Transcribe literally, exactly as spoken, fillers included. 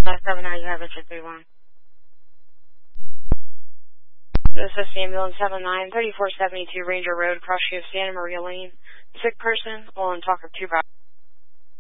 Last seven nine, you have Richard three one. This is ambulance seven nine, thirty-four seventy-two Ranger Road, cross street of Santa Maria Lane. Sick person, on talk of two